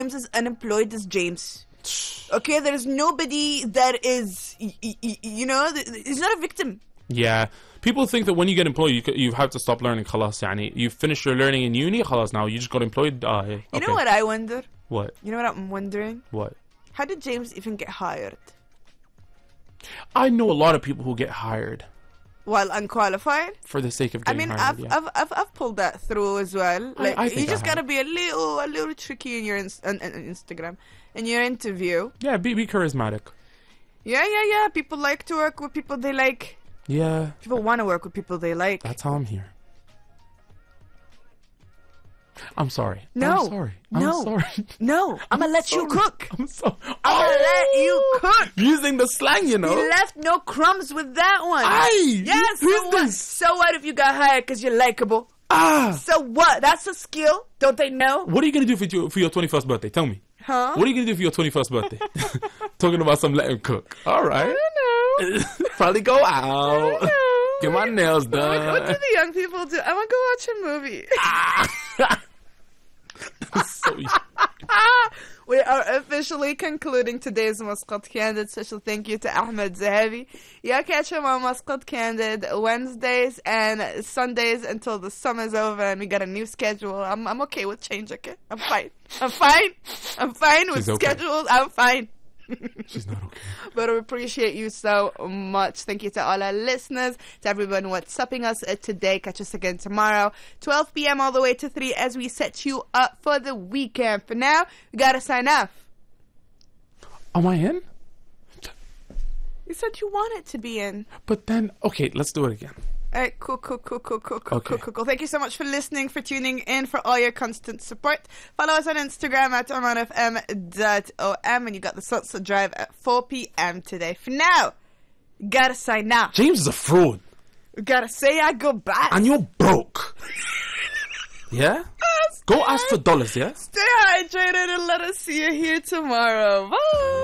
as unemployed as James. Okay, there's nobody that is, you know, he's not a victim. Yeah. People think that when you get employed, you have to stop learning. خلاص, يعني you finish your learning in uni. خلاص, now you just got employed. Okay. You know what I wonder? What? You know what I'm wondering? What? How did James even get hired? I know a lot of people who get hired While unqualified? for the sake of I getting mean, hired. I've pulled that through as well. Like, I think you just I have. gotta be a little tricky in your Instagram, in your interview. Yeah, be charismatic. Yeah. People like to work with people they like. Yeah, People want to work with people they like. that's how I'm here. I'm sorry. No. I'm sorry. No. I'm sorry. No, I'm gonna let you sorry. cook. I'm sorry. I'm gonna let you cook. Using the slang, you know. You left no crumbs with that one. Aye! Yes. Who's So what? this? So what if you got hired because you're likable? Ah! So what? That's a skill. Don't they know? What are you gonna do for your 21st birthday? Tell me. Huh? What are you gonna do for your 21st birthday? Talking about some let him cook. All right. I don't know. Probably go out. I don't know. Get my nails done. What do the young people do? I want to go watch a movie. So, We are officially concluding today's Muscat Candid. Special thank you to Ahmed Zahabi. Yeah, catch him on Muscat Candid Wednesdays and Sundays until the summer's over and we got a new schedule. I'm okay with change, okay? I'm fine with She's okay. schedules. I'm fine. she's not okay. But we appreciate you so much. Thank you to all our listeners, to everyone WhatsApping us today. Catch us again tomorrow, 12 p.m. all the way to 3 as we set you up for the weekend. For now, we gotta sign off. Am I in? You said you wanted to be in. But then, okay, let's do it again. All right, cool. Okay. Cool. Thank you so much for listening, for tuning in, for all your constant support. Follow us on Instagram at OmanFM.om, and you got the Sunset Drive at 4 p.m. today. For now, gotta sign off. James is a fraud. Gotta say our goodbye. And you're broke. Yeah? Go ask for dollars, yeah? Stay hydrated and let us see you here tomorrow. Bye.